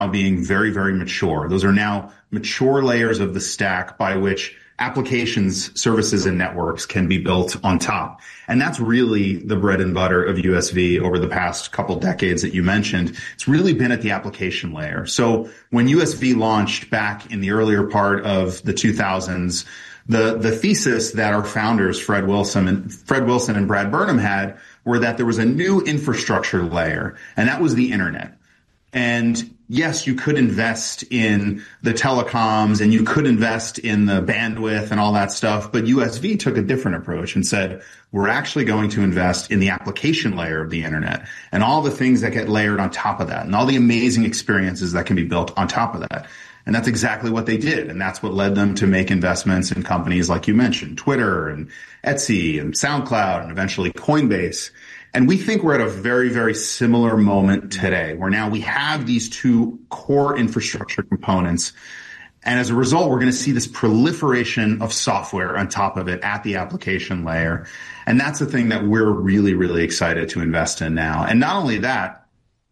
being very, very mature. Those are now mature layers of the stack by which applications, services, and networks can be built on top. And that's really the bread and butter of USV over the past couple decades that you mentioned. It's really been at the application layer. So when USV launched back in the earlier part of the 2000s, the thesis that our founders, Fred Wilson and Brad Burnham, had were that there was a new infrastructure layer, and that was the internet. And yes, you could invest in the telecoms and you could invest in the bandwidth and all that stuff, but USV took a different approach and said, we're actually going to invest in the application layer of the internet and all the things that get layered on top of that and all the amazing experiences that can be built on top of that. And that's exactly what they did. And that's what led them to make investments in companies like you mentioned, Twitter and Etsy and SoundCloud and eventually Coinbase. And we think we're at a very, very similar moment today where now we have these two core infrastructure components. And as a result, we're going to see this proliferation of software on top of it at the application layer. And that's the thing that we're really, really excited to invest in now. And not only that,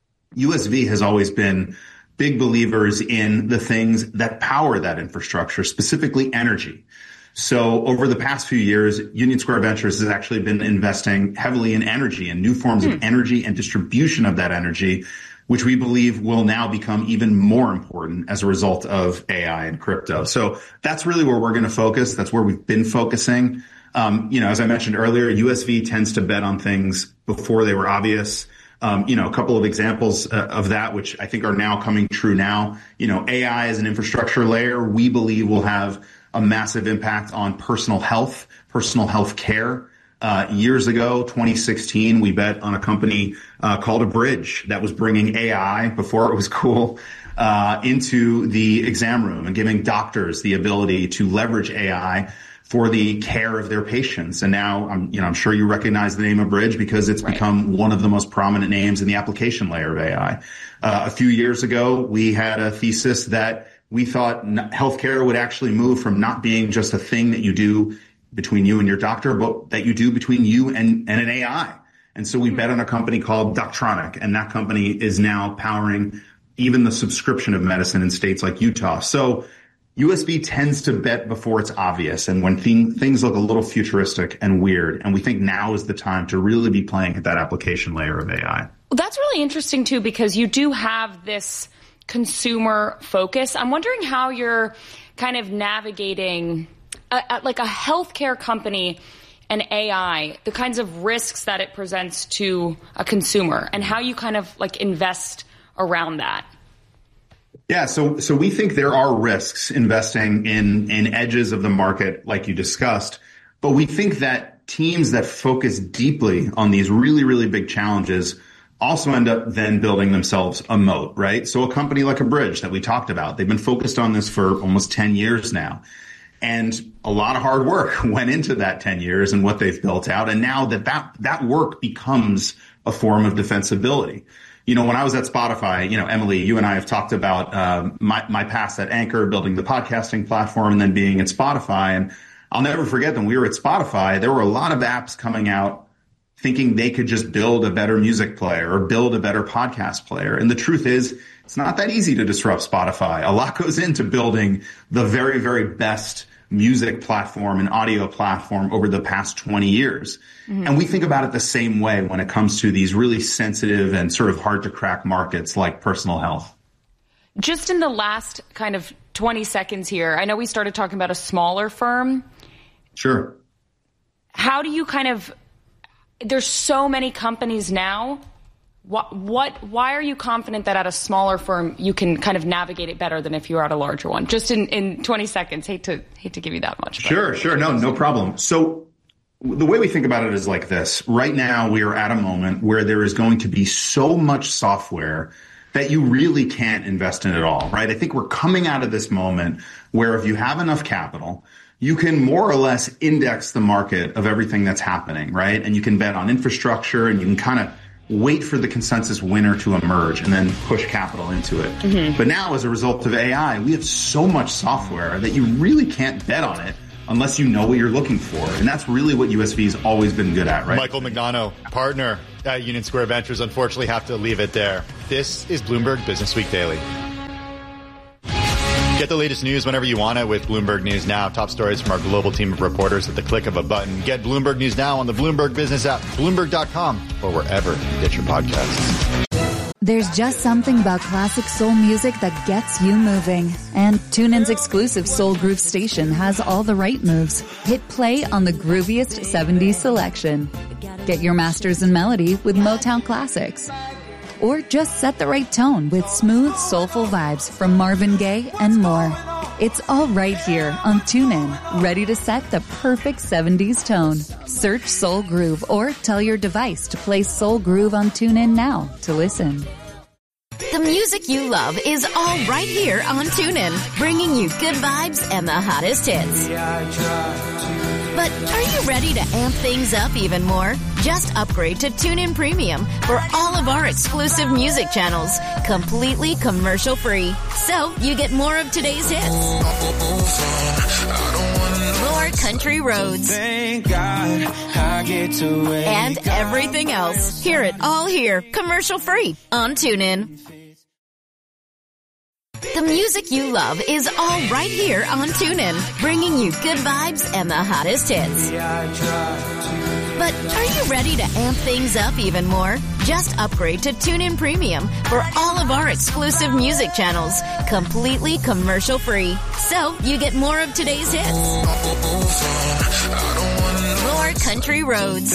USV has always been big believers in the things that power that infrastructure, specifically energy. So over the past few years, Union Square Ventures has actually been investing heavily in energy and new forms of energy and distribution of that energy, which we believe will now become even more important as a result of AI and crypto. So that's really where we're going to focus. That's where we've been focusing. As I mentioned earlier, USV tends to bet on things before they were obvious. A couple of examples of that, which I think are now coming true now. AI as an infrastructure layer, we believe will have a massive impact on personal health care. Years ago, 2016, we bet on a company called Abridge that was bringing AI, before it was cool, into the exam room and giving doctors the ability to leverage AI for the care of their patients. And now I'm sure you recognize the name Abridge because it's become one of the most prominent names in the application layer of AI. A few years ago, we had a thesis that we thought healthcare would actually move from not being just a thing that you do between you and your doctor, but that you do between you and an AI. And so we bet on a company called Doctronic, and that company is now powering even the subscription of medicine in states like Utah. So USB tends to bet before it's obvious and when things look a little futuristic and weird. And we think now is the time to really be playing at that application layer of AI. Well, that's really interesting, too, because you do have this consumer focus. I'm wondering how you're kind of navigating like a healthcare company and AI, the kinds of risks that it presents to a consumer and how you kind of like invest around that. Yeah, so we think there are risks investing in edges of the market like you discussed, but we think that teams that focus deeply on these really, really big challenges also end up then building themselves a moat, right? So a company like Abridge that we talked about, they've been focused on this for almost 10 years now. And a lot of hard work went into that 10 years and what they've built out. And now that work becomes a form of defensibility. When I was at Spotify, Emily, you and I have talked about my past at Anchor, building the podcasting platform, and then being at Spotify. And I'll never forget when we were at Spotify, there were a lot of apps coming out thinking they could just build a better music player or build a better podcast player. And the truth is, it's not that easy to disrupt Spotify. A lot goes into building the very, very best music platform and audio platform over the past 20 years. Mm-hmm. And we think about it the same way when it comes to these really sensitive and sort of hard to crack markets like personal health. Just in the last kind of 20 seconds here, I know we started talking about a smaller firm. Sure. How do you there's so many companies now. Why are you confident that at a smaller firm you can kind of navigate it better than if you were at a larger one? Just in 20 seconds. Hate to give you that much. Sure. No problem. So the way we think about it is like this. Right now we are at a moment where there is going to be so much software that you really can't invest in at all, right? I think we're coming out of this moment where if you have enough capital, you can more or less index the market of everything that's happening, right? And you can bet on infrastructure and you can kind of wait for the consensus winner to emerge and then push capital into it. Mm-hmm. But now, as a result of AI, we have so much software that you really can't bet on it unless you know what you're looking for. And that's really what USV's always been good at, right? Michael Mignano, partner at Union Square Ventures, unfortunately have to leave it there. This is Bloomberg Business Week Daily. Get the latest news whenever you want it with Bloomberg News Now. Top stories from our global team of reporters at the click of a button. Get Bloomberg News Now on the Bloomberg Business app, Bloomberg.com, or wherever you get your podcasts. There's just something about classic soul music that gets you moving. And TuneIn's exclusive Soul Groove station has all the right moves. Hit play on the grooviest 70s selection. Get your masters in melody with Motown classics. Or just set the right tone with smooth, soulful vibes from Marvin Gaye and more. It's all right here on TuneIn, ready to set the perfect 70s tone. Search Soul Groove or tell your device to play Soul Groove on TuneIn now to listen. The music you love is all right here on TuneIn, bringing you good vibes and the hottest hits. But are you ready to amp things up even more? Just upgrade to TuneIn Premium for all of our exclusive music channels, completely commercial-free. So you get more of today's hits, more country roads, and everything else. Hear it all here, commercial-free on TuneIn. The music you love is all right here on TuneIn, bringing you good vibes and the hottest hits. But are you ready to amp things up even more? Just upgrade to TuneIn Premium for all of our exclusive music channels, completely commercial-free. So you get more of today's hits, more country roads,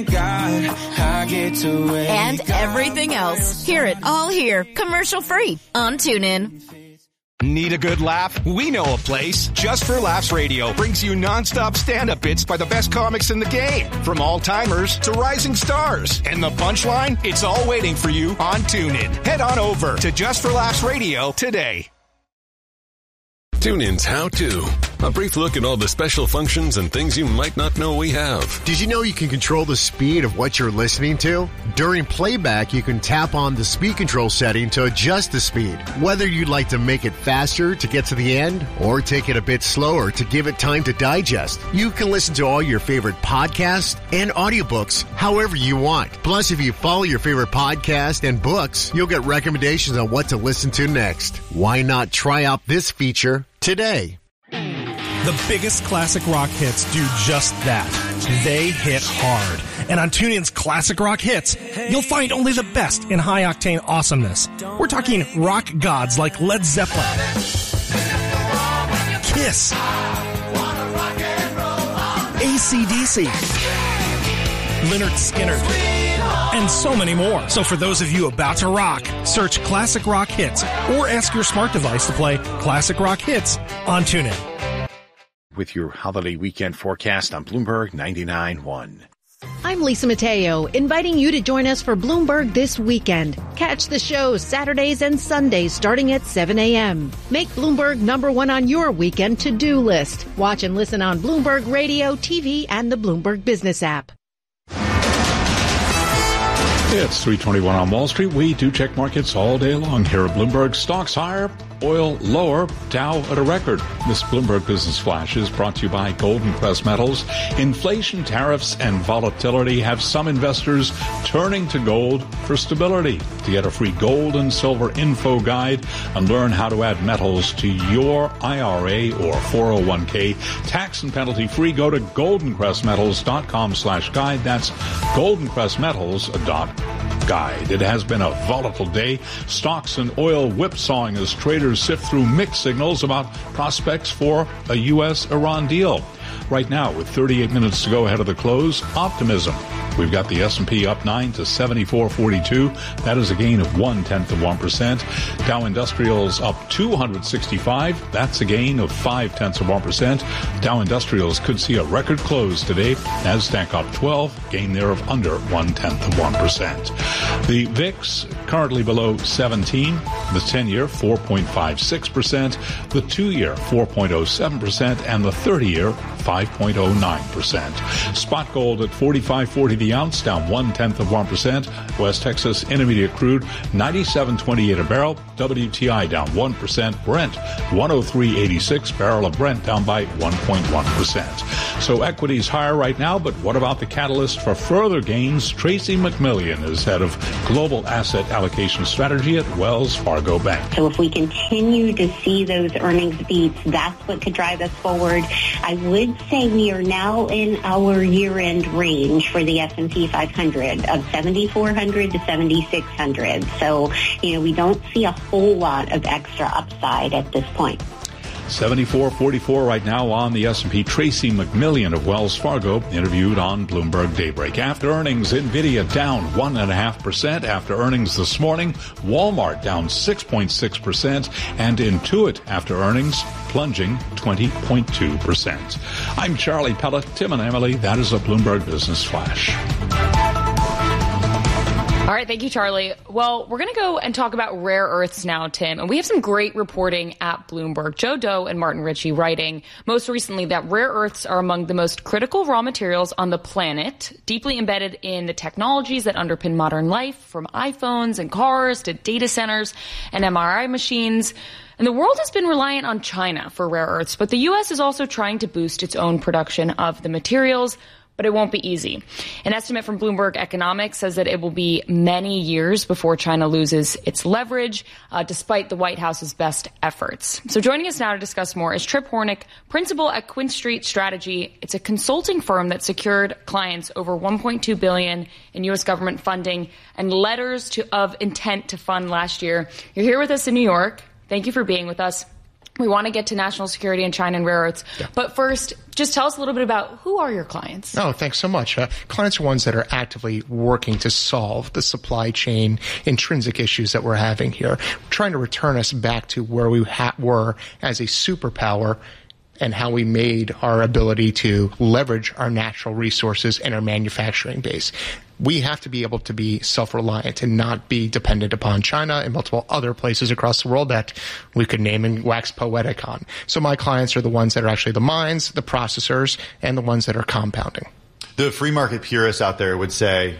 and everything else. Hear it all here, commercial-free on TuneIn. Need a good laugh? We know a place. Just for Laughs Radio brings you non-stop stand-up bits by the best comics in the game. From all-timers to rising stars. And the punchline? It's all waiting for you on TuneIn. Head on over to Just for Laughs Radio today. TuneIn's How To. A brief look at all the special functions and things you might not know we have. Did you know you can control the speed of what you're listening to? During playback, you can tap on the speed control setting to adjust the speed. Whether you'd like to make it faster to get to the end or take it a bit slower to give it time to digest, you can listen to all your favorite podcasts and audiobooks however you want. Plus, if you follow your favorite podcast and books, you'll get recommendations on what to listen to next. Why not try out this feature today? The biggest classic rock hits do just that. They hit hard. And on TuneIn's Classic Rock Hits, you'll find only the best in high-octane awesomeness. We're talking rock gods like Led Zeppelin, Kiss, AC/DC, Lynyrd Skynyrd, and so many more. So for those of you about to rock, search Classic Rock Hits or ask your smart device to play Classic Rock Hits on TuneIn. With your holiday weekend forecast on Bloomberg 99.1. I'm Lisa Mateo, inviting you to join us for Bloomberg This Weekend. Catch the show Saturdays and Sundays starting at 7 a.m. Make Bloomberg #1 on your weekend to-do list. Watch and listen on Bloomberg Radio, TV, and the Bloomberg Business app. It's 3:21 on Wall Street. We do check markets all day long here at Bloomberg. Stocks higher, oil lower, Dow at a record. This Bloomberg Business Flash is brought to you by Golden Quest Metals. Inflation, tariffs, and volatility have some investors turning to gold for stability. To get a free gold and silver info guide and learn how to add metals to your IRA or 401k, tax and penalty free, go to goldencrestmetals.com/guide. That's goldencrestmetals.com. Guide. It has been a volatile day. Stocks and oil whipsawing as traders sift through mixed signals about prospects for a U.S.-Iran deal. Right now, with 38 minutes to go ahead of the close, optimism. We've got the S&P up 9 to 74.42. That is a gain of 0.1%. Dow Industrials up 265. That's a gain of 0.5%. Dow Industrials could see a record close today. Nasdaq up 12, gain there of under 0.1%. The VIX currently below 17. The 10-year 4.56%. The 2-year 4.07%, and the 30-year 5.09%. Spot gold at $45.40 the ounce, down 0.1%. West Texas Intermediate crude, $97.28 a barrel. WTI down 1%. Brent, $103.86. Barrel of Brent down by 1.1%. So equities higher right now, but what about the catalyst for further gains? Tracy McMillian is head of Global Asset Allocation Strategy at Wells Fargo Bank. So if we continue to see those earnings beats, that's what could drive us forward. I would say we are now in our year-end range for the S&P 500 of 7,400 to 7,600. So, we don't see a whole lot of extra upside at this point. 74.44 right now on the S&P. Tracy McMillian of Wells Fargo interviewed on Bloomberg Daybreak. After earnings, NVIDIA down 1.5%. After earnings this morning, Walmart down 6.6%. And Intuit after earnings plunging 20.2%. I'm Charlie Pellet. Tim and Emily, that is a Bloomberg Business Flash. All right, thank you, Charlie. Well, we're going to go and talk about rare earths now, Tim. And we have some great reporting at Bloomberg. Joe Doe and Martin Ritchie writing most recently that rare earths are among the most critical raw materials on the planet, deeply embedded in the technologies that underpin modern life, from iPhones and cars to data centers and MRI machines. And the world has been reliant on China for rare earths, but the U.S. is also trying to boost its own production of the materials. But it won't be easy. An estimate from Bloomberg Economics says that it will be many years before China loses its leverage, despite the White House's best efforts. So joining us now to discuss more is Trip Hornick, principal at Quinn Street Strategy. It's a consulting firm that secured clients over $1.2 billion in U.S. government funding and letters of intent to fund last year. You're here with us in New York. Thank you for being with us. We want to get to national security and China and rare earths. Yeah. But first, just tell us a little bit about who are your clients? Oh, thanks so much. Clients are ones that are actively working to solve the supply chain intrinsic issues that we're having here. We're trying to return us back to where we were as a superpower and how we made our ability to leverage our natural resources and our manufacturing base. We have to be able to be self-reliant and not be dependent upon China and multiple other places across the world that we could name and wax poetic on. So my clients are the ones that are actually the mines, the processors, and the ones that are compounding. The free market purists out there would say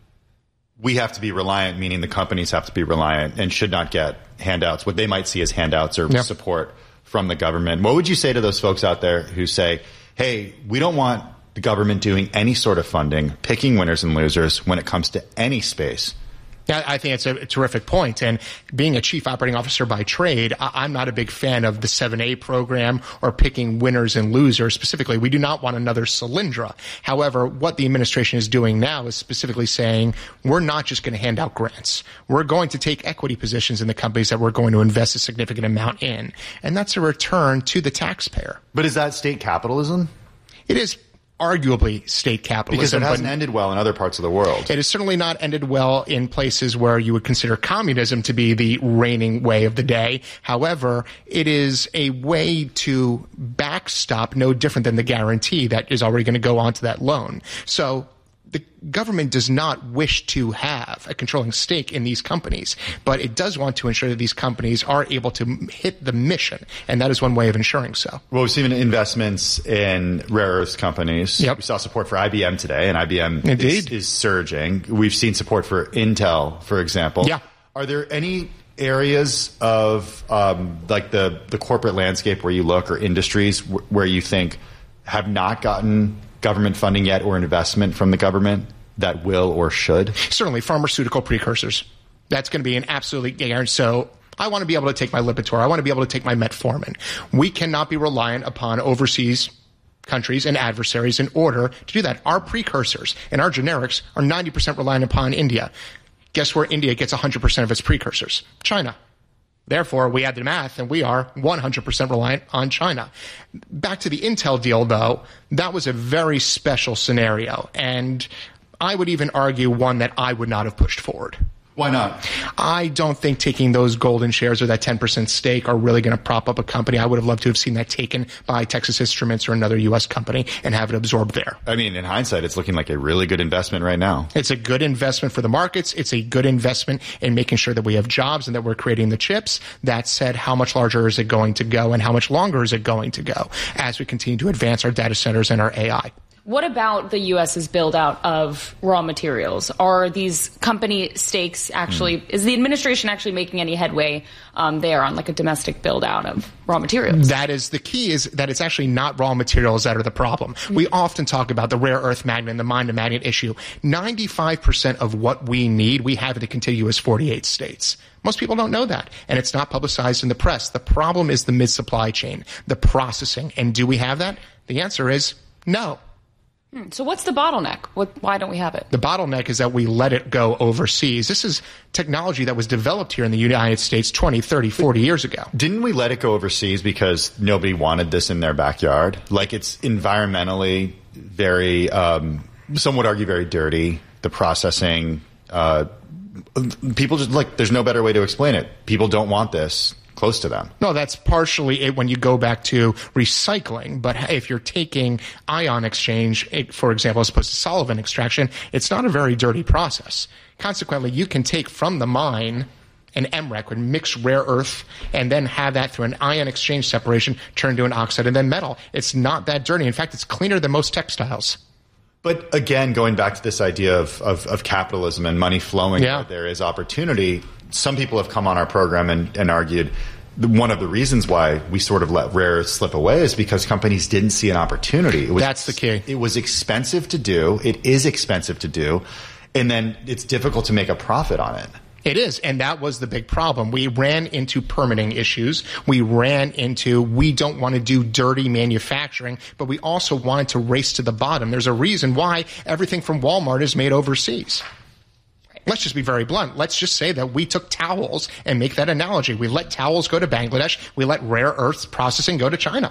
we have to be reliant, meaning the companies have to be reliant and should not get handouts, what they might see as handouts or support from the government. What would you say to those folks out there who say, hey, we don't want the government doing any sort of funding, picking winners and losers when it comes to any space? Yeah, I think it's a terrific point. And being a chief operating officer by trade, I'm not a big fan of the 7A program or picking winners and losers. Specifically, we do not want another Solyndra. However, what the administration is doing now is specifically saying we're not just going to hand out grants. We're going to take equity positions in the companies that we're going to invest a significant amount in. And that's a return to the taxpayer. But is that state capitalism? It is arguably state capitalism. Because it hasn't ended well in other parts of the world. It has certainly not ended well in places where you would consider communism to be the reigning way of the day. However, it is a way to backstop, no different than the guarantee that is already going to go onto that loan. So the government does not wish to have a controlling stake in these companies, but it does want to ensure that these companies are able to hit the mission, and that is one way of ensuring so. Well, we've seen investments in rare earth companies. Yep. We saw support for IBM today, and IBM is surging. We've seen support for Intel, for example. Yeah. Are there any areas of like the corporate landscape where you look, or industries where you think have not gotten government funding yet or investment from the government that will or should? Certainly pharmaceutical precursors. That's going to be an absolutely guarantee. So I want to be able to take my Lipitor. I want to be able to take my metformin. We cannot be reliant upon overseas countries and adversaries in order to do that. Our precursors and our generics are 90% reliant upon India. Guess where India gets 100% of its precursors? China. Therefore, we add the math, and we are 100% reliant on China. Back to the Intel deal, though, that was a very special scenario, and I would even argue one that I would not have pushed forward. Why not? I don't think taking those golden shares or that 10% stake are really going to prop up a company. I would have loved to have seen that taken by Texas Instruments or another U.S. company and have it absorbed there. I mean, in hindsight, it's looking like a really good investment right now. It's a good investment for the markets. It's a good investment in making sure that we have jobs and that we're creating the chips. That said, how much larger is it going to go and how much longer is it going to go as we continue to advance our data centers and our AI? What about the U.S.'s build out of raw materials? Are these company stakes actually, is the administration actually making any headway there on like a domestic build out of raw materials? That is the key, is that it's actually not raw materials that are the problem. We often talk about the rare earth magnet and the mine to magnet issue. 95% of what we need, we have in the contiguous 48 states. Most people don't know that, and it's not publicized in the press. The problem is the mid-supply chain, the processing. And do we have that? The answer is no. So what's the bottleneck? Why don't we have it? The bottleneck is that we let it go overseas. This is technology that was developed here in the United States 20, 30, 40 years ago. Didn't we let it go overseas because nobody wanted this in their backyard? Like, it's environmentally very, some would argue very dirty. The processing, people just, like, there's no better way to explain it. People don't want this close to them. No, that's partially it when you go back to recycling. But if you're taking ion exchange, for example, as opposed to solvent extraction, it's not a very dirty process. Consequently, you can take from the mine an MREC, would mix rare earth, and then have that through an ion exchange separation turn to an oxide and then metal. It's not that dirty. In fact, it's cleaner than most textiles. But again, going back to this idea of capitalism and money flowing, where there is opportunity, some people have come on our program and argued one of the reasons why we sort of let rare earth slip away is because companies didn't see an opportunity. That's the key. It was expensive to do. It is expensive to do. And then it's difficult to make a profit on it. It is, and that was the big problem. We ran into permitting issues. We don't want to do dirty manufacturing, but we also wanted to race to the bottom. There's a reason why everything from Walmart is made overseas. Let's just be very blunt. Let's just say that we took towels and make that analogy. We let towels go to Bangladesh. We let rare earth processing go to China.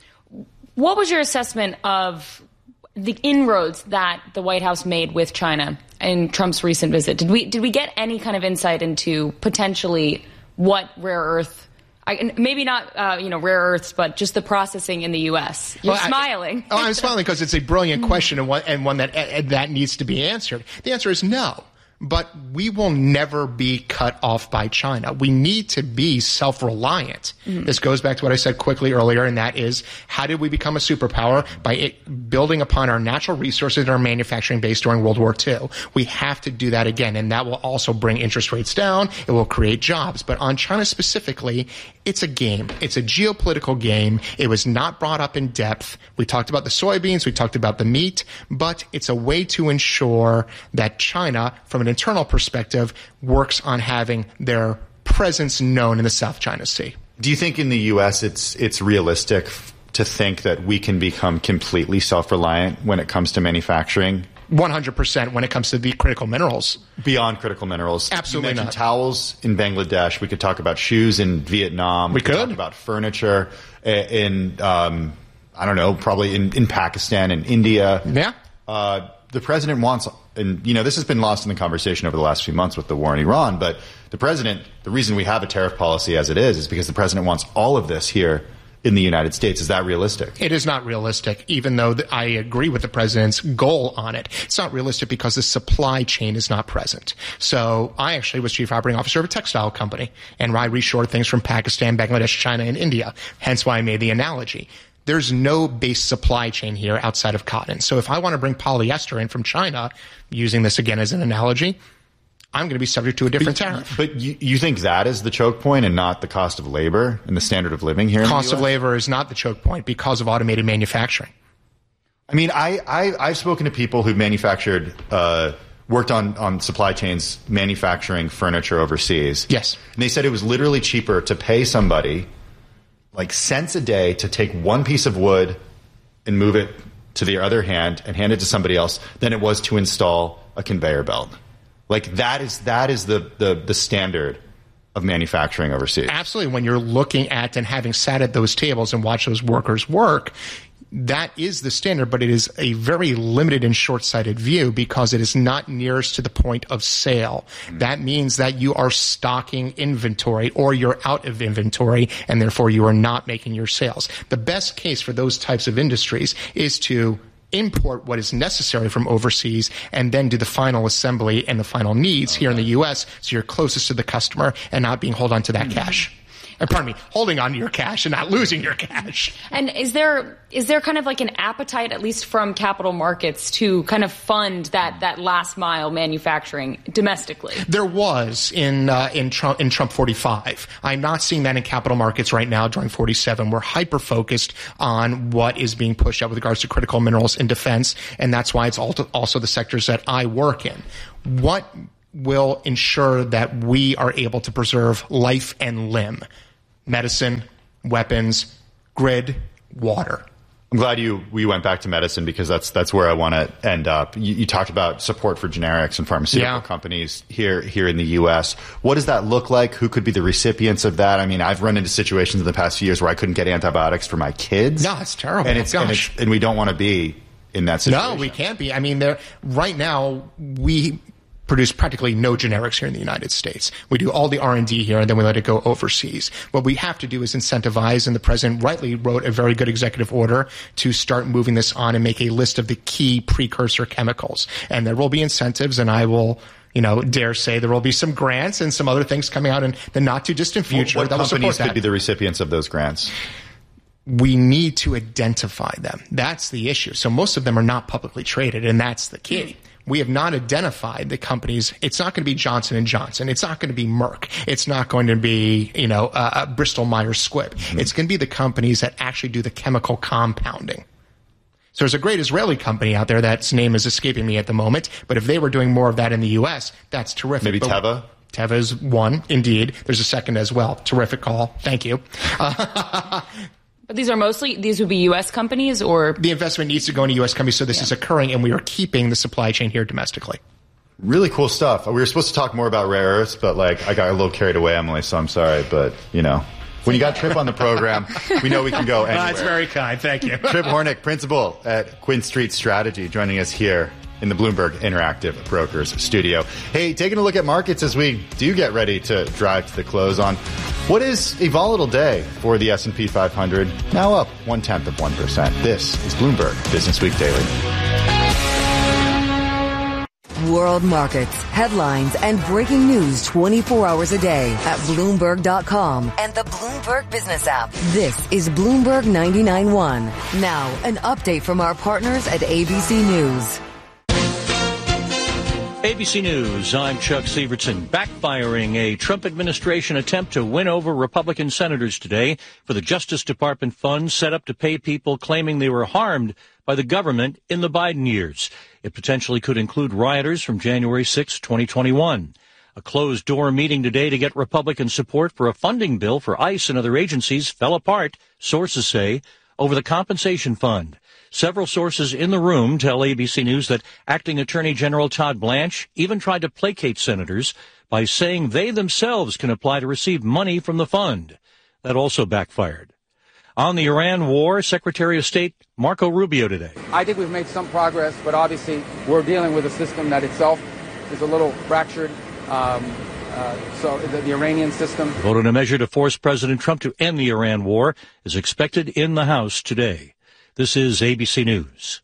What was your assessment of the inroads that the White House made with China in Trump's recent visit? Did we get any kind of insight into potentially what rare earth, maybe not rare earths, but just the processing in the U.S.? You're smiling. I'm smiling because it's a brilliant question and one that needs to be answered. The answer is no. But we will never be cut off by China. We need to be self-reliant. Mm-hmm. This goes back to what I said quickly earlier, and that is, how did we become a superpower? By building upon our natural resources and our manufacturing base during World War II. We have to do that again, and that will also bring interest rates down. It will create jobs. But on China specifically, it's a game. It's a geopolitical game. It was not brought up in depth. We talked about the soybeans. We talked about the meat. But it's a way to ensure that China, from an internal perspective, works on having their presence known in the South China Sea. Do you think in the U.S. it's realistic to think that we can become completely self-reliant when it comes to manufacturing? 100% when it comes to the critical minerals. Beyond critical minerals. Absolutely you mentioned not. Towels in Bangladesh. We could talk about shoes in Vietnam. We could talk about furniture in, probably in Pakistan and India. Yeah. The president wants, and this has been lost in the conversation over the last few months with the war in Iran, but the reason we have a tariff policy as it is because the president wants all of this here in the United States. Is that realistic? It is not realistic, even though I agree with the president's goal on it. It's not realistic because the supply chain is not present. So I actually was chief operating officer of a textile company, and I reshored things from Pakistan, Bangladesh, China, and India. Hence why I made the analogy. There's no base supply chain here outside of cotton. So if I want to bring polyester in from China, using this again as an analogy, I'm going to be subject to a different tariff. But you think that is the choke point and not the cost of labor and the standard of living here in the US? Cost of labor is not the choke point because of automated manufacturing. I mean, I've spoken to people who've manufactured, worked on supply chains manufacturing furniture overseas. Yes. And they said it was literally cheaper to pay somebody like cents a day to take one piece of wood and move it to the other hand and hand it to somebody else than it was to install a conveyor belt. Like that is the standard of manufacturing overseas. Absolutely. When you're looking at and having sat at those tables and watched those workers work, that is the standard, but it is a very limited and short-sighted view because it is not nearest to the point of sale. That means that you are stocking inventory or you're out of inventory, and therefore you are not making your sales. The best case for those types of industries is to import what is necessary from overseas and then do the final assembly and the final needs here in the U.S. so you're closest to the customer and not being hold on to that cash. Holding on to your cash and not losing your cash. And is there kind of like an appetite, at least from capital markets, to kind of fund that last mile manufacturing domestically? There was in Trump 45. I'm not seeing that in capital markets right now during 47. We're hyper focused on what is being pushed out with regards to critical minerals and defense, and that's why it's also the sectors that I work in. What will ensure that we are able to preserve life and limb? Medicine, weapons, grid, water. I'm glad we went back to medicine because that's where I want to end up. You talked about support for generics and pharmaceutical companies here in the U.S. What does that look like? Who could be the recipients of that? I mean, I've run into situations in the past few years where I couldn't get antibiotics for my kids. No, it's terrible. And we don't want to be in that situation. No, we can't be. I mean, right now we produce practically no generics here in the United States. We do all the R&D here, and then we let it go overseas. What we have to do is incentivize, and the president rightly wrote a very good executive order to start moving this on and make a list of the key precursor chemicals. And there will be incentives, and I will dare say there will be some grants and some other things coming out in the not-too-distant future. What companies could be the recipients of those grants? We need to identify them. That's the issue. So most of them are not publicly traded, and that's the key. We have not identified the companies. It's not going to be Johnson & Johnson. It's not going to be Merck. It's not going to be, Bristol Myers Squibb. Mm-hmm. It's going to be the companies that actually do the chemical compounding. So there's a great Israeli company out there that's name is escaping me at the moment, but if they were doing more of that in the U.S., that's terrific. Maybe Teva? Teva is one, indeed. There's a second as well. Terrific call. Thank you. But these would be U.S. companies, or? The investment needs to go into U.S. companies, so this is occurring, and we are keeping the supply chain here domestically. Really cool stuff. We were supposed to talk more about rare earths, but I got a little carried away, Emily, so I'm sorry, but when you got Trip on the program, we know we can go anywhere. That's very kind. Thank you. Trip Hornick, principal at Quinn Street Strategy, joining us here in the Bloomberg Interactive Brokers studio. Hey, taking a look at markets as we do get ready to drive to the close on what is a volatile day for the S&P 500, now up 0.1%. This is Bloomberg Business Week Daily. World markets, headlines, and breaking news 24 hours a day at Bloomberg.com and the Bloomberg Business app. This is Bloomberg 99.1. Now, an update from our partners at ABC News. ABC News, I'm Chuck Sievertson. Backfiring a Trump administration attempt to win over Republican senators today for the Justice Department funds set up to pay people claiming they were harmed by the government in the Biden years. It potentially could include rioters from January 6, 2021. A closed-door meeting today to get Republican support for a funding bill for ICE and other agencies fell apart, sources say, over the compensation fund. Several sources in the room tell ABC News that Acting Attorney General Todd Blanche even tried to placate senators by saying they themselves can apply to receive money from the fund. That also backfired. On the Iran war, Secretary of State Marco Rubio today. I think we've made some progress, but obviously we're dealing with a system that itself is a little fractured. So the Iranian system. The vote on a measure to force President Trump to end the Iran war is expected in the House today. This is ABC News.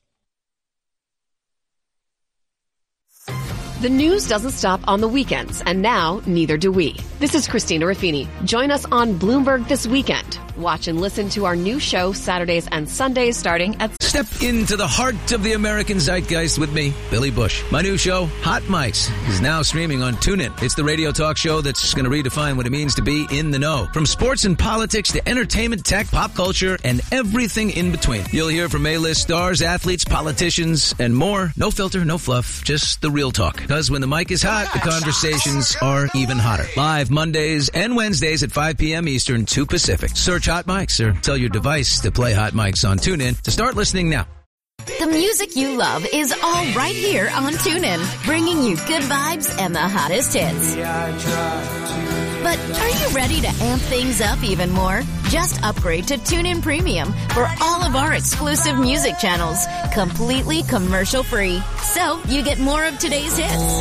The news doesn't stop on the weekends, and now neither do we. This is Christina Ruffini. Join us on Bloomberg This Weekend. Watch and listen to our new show Saturdays and Sundays starting at... Step into the heart of the American zeitgeist with me, Billy Bush. My new show, Hot Mics, is now streaming on TuneIn. It's the radio talk show that's going to redefine what it means to be in the know. From sports and politics to entertainment, tech, pop culture, and everything in between. You'll hear from A-list stars, athletes, politicians, and more. No filter, no fluff, just the real talk. Because when the mic is hot, the conversations are even hotter. Live Mondays and Wednesdays at 5 p.m. Eastern, 2 Pacific. Search Hot Mics or tell your device to play Hot Mics on TuneIn to start listening now. The music you love is all right here on TuneIn, bringing you good vibes and the hottest hits. But are you ready to amp things up even more? Just upgrade to TuneIn Premium for all of our exclusive music channels, completely commercial-free. So you get more of today's hits,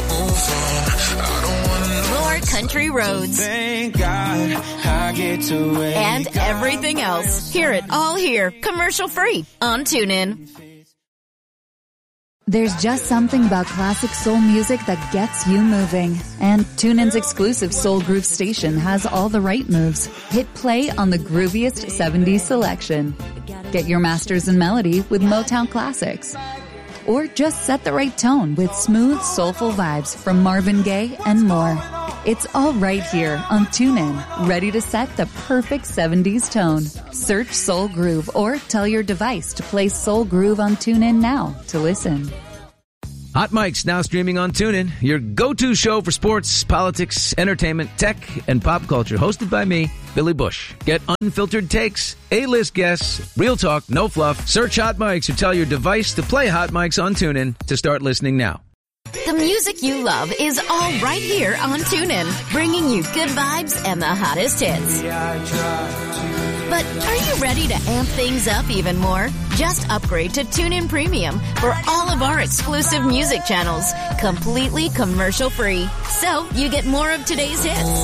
more country roads, thank God I get to wake and everything else. Hear it all here, commercial-free on TuneIn. There's just something about classic soul music that gets you moving. And TuneIn's exclusive Soul Groove station has all the right moves. Hit play on the grooviest 70s selection. Get your masters in melody with Motown classics. Or just set the right tone with smooth, soulful vibes from Marvin Gaye and more. It's all right here on TuneIn, ready to set the perfect 70s tone. Search Soul Groove or tell your device to play Soul Groove on TuneIn now to listen. Hot Mike's now streaming on TuneIn, your go-to show for sports, politics, entertainment, tech, and pop culture. Hosted by me, Billy Bush. Get unfiltered takes, A-list guests, real talk, no fluff. Search Hot Mike's or tell your device to play Hot Mike's on TuneIn to start listening now. The music you love is all right here on TuneIn, bringing you good vibes and the hottest hits. But are you ready to amp things up even more? Just upgrade to TuneIn Premium for all of our exclusive music channels, completely commercial-free. So you get more of today's hits,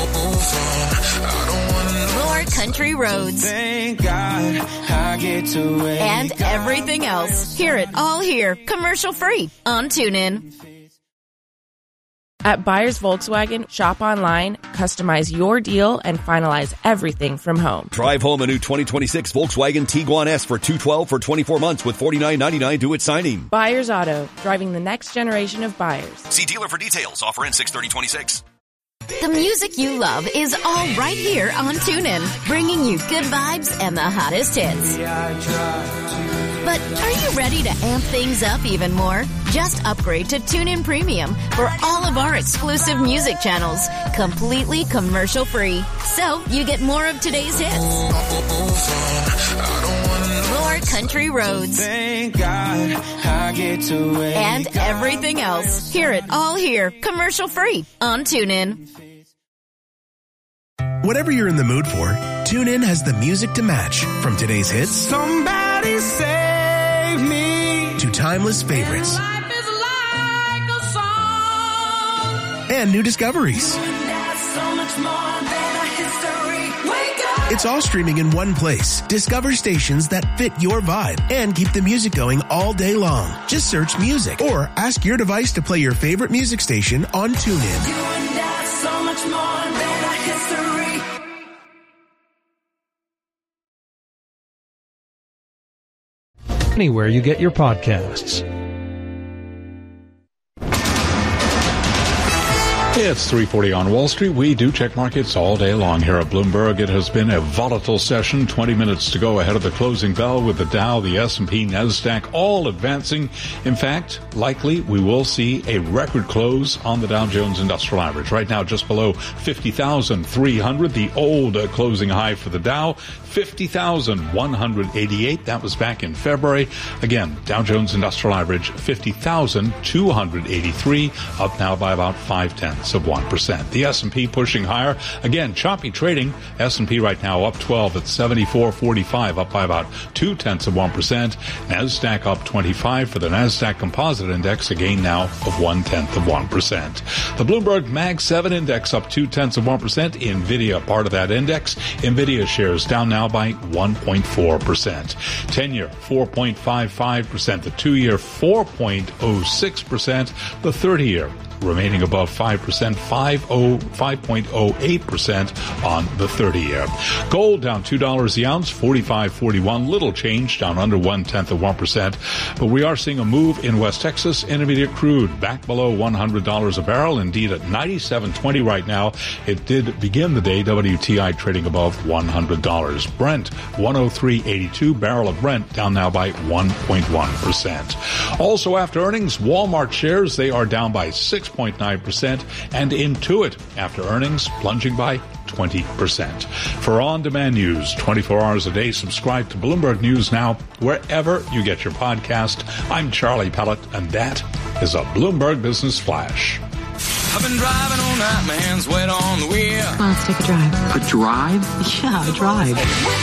more country roads, thank God I get to wake and everything else. Hear it all here, commercial-free on TuneIn. At Buyers Volkswagen, shop online, customize your deal, and finalize everything from home. Drive home a new 2026 Volkswagen Tiguan S for $212 for 24 months with $49.99 due at signing. Buyers Auto, driving the next generation of buyers. See dealer for details. Offer ends 6/30/26. The music you love is all right here on TuneIn, bringing you good vibes and the hottest hits. But are you ready to amp things up even more? Just upgrade to TuneIn Premium for all of our exclusive music channels, completely commercial-free. So you get more of today's hits, more country roads, thank God I get to wake and everything else. Hear it all here, commercial-free on TuneIn. Whatever you're in the mood for, TuneIn has the music to match. From today's hits, somebody save me, to timeless favorites and new discoveries. It's all streaming in one place. Discover stations that fit your vibe and keep the music going all day long. Just search music or ask your device to play your favorite music station on TuneIn. Anywhere you get your podcasts. It's 3:40 on Wall Street. We do check markets all day long here at Bloomberg. It has been a volatile session. 20 minutes to go ahead of the closing bell with the Dow, the S&P, NASDAQ all advancing. In fact, likely we will see a record close on the Dow Jones Industrial Average. Right now just below 50,300, the old closing high for the Dow, 50,188. That was back in February. Again, Dow Jones Industrial Average, 50,283, up now by about 0.5%. The S&P pushing higher. Again, choppy trading. S&P right now up 12 at 74.45, up by about 0.2%. NASDAQ up 25 for the NASDAQ Composite Index, a gain now of 0.1%. The Bloomberg Mag 7 Index up 0.2%. NVIDIA part of that index. NVIDIA shares down now by 1.4%. 10-year 4.55%. The 2-year 4.06%. The 30-year remaining above 5%, 5.08% on the 30-year. Gold down $2 the ounce, 45.41. Little change, down under 0.1%. But we are seeing a move in West Texas. Intermediate crude back below $100 a barrel. Indeed, at 97.20 right now. It did begin the day. WTI trading above $100. Brent 103.82. Barrel of Brent down now by 1.1%. Also after earnings, Walmart shares, they are down by 6.9%, and Intuit after earnings plunging by 20%. For on-demand news 24 hours a day, subscribe to Bloomberg News Now wherever you get your podcast. I'm Charlie Pellet, and that is a Bloomberg Business Flash. I've been driving all night, my hands wet on the wheel. Come on, let's take a drive. A drive? Yeah, a drive.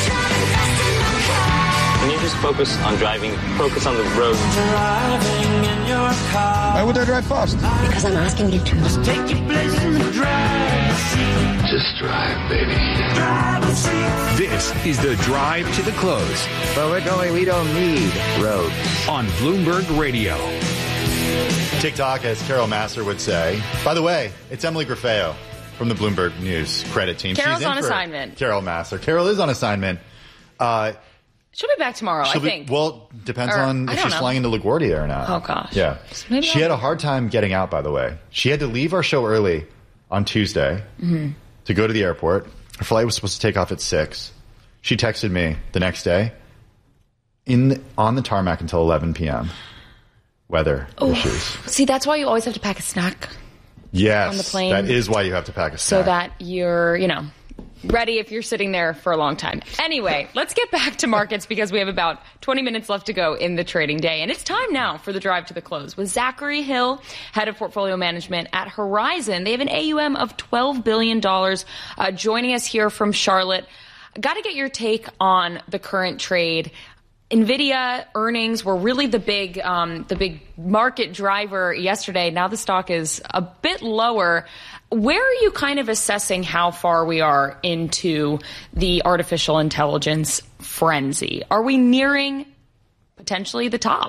Can you just focus on driving? Focus on the road. Driving in your car. Why would I drive fast? Because I'm asking you to. Just take your place in the driver's seat. Just drive, baby. Driver's seat. This is the drive to the close. But we're going, we don't need roads. On Bloomberg Radio. TikTok, as Carol Massar would say. By the way, it's Emily Grafeo from the Bloomberg News credit team. Carol's She's in on for assignment. Carol Massar. Carol is on assignment. She'll be back tomorrow, I think. Well, depends on if she's flying into LaGuardia or not. Oh, gosh. Yeah. So she had a hard time getting out, by the way. She had to leave our show early on Tuesday to go to the airport. Her flight was supposed to take off at 6. She texted me the next day on the tarmac until 11 p.m. Weather issues. See, that's why you always have to pack a snack. Yes. On the plane. That is why you have to pack a snack. So that you're, ready if you're sitting there for a long time. Anyway, let's get back to markets because we have about 20 minutes left to go in the trading day. And it's time now for the drive to the close. With Zachary Hill, head of portfolio management at Horizon. They have an AUM of $12 billion. Joining us here from Charlotte. Got to get your take on the current trade. NVIDIA earnings were really the big market driver yesterday. Now the stock is a bit lower. Where are you kind of assessing how far we are into the artificial intelligence frenzy? Are we nearing potentially the top?